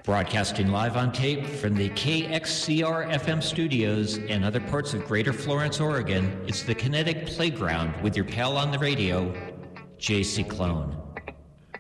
Broadcasting live on tape from the KXCR FM studios and other parts of Greater Florence, Oregon, it's the Kinetic Playground with your pal on the radio, Jay Ciclone.